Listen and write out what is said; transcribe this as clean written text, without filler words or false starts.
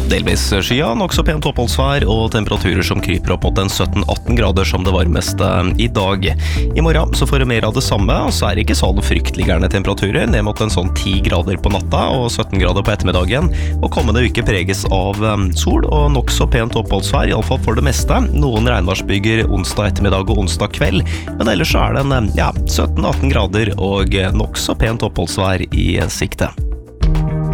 Delvis skya, nok så pent oppholdsvær og temperaturer som kryper opp mot den 17-18 grader som det varmeste i dag. I morgen så får det mer av det samme, og så er det ikke sånn fryktelig gærne temperaturer, ned mot en sånn 10 grader på natta og 17 grader på ettermiddagen. Og kommende uke preges av sol og nok så pent oppholdsvær, i alle fall for det meste. Noen regnværsbyger onsdag ettermiddag og onsdag kveld, men ellers så er det 17-18 grader og nok så pent oppholdsvær i sikte.